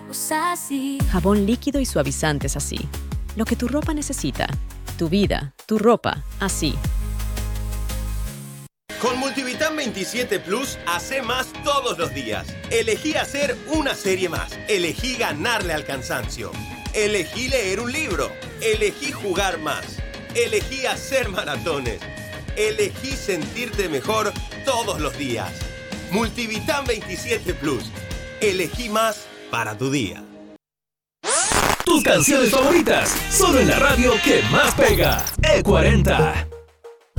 así. Jabón líquido y suavizantes así. Lo que tu ropa necesita. Tu vida, tu ropa, así. Con Multivitam 27 Plus, hace más todos los días. Elegí hacer una serie más. Elegí ganarle al cansancio. Elegí leer un libro. Elegí jugar más. Elegí hacer maratones. Elegí sentirte mejor todos los días. Multivitam 27 Plus. Elegí más para tu día. Tus canciones favoritas, solo en la radio que más pega. E40.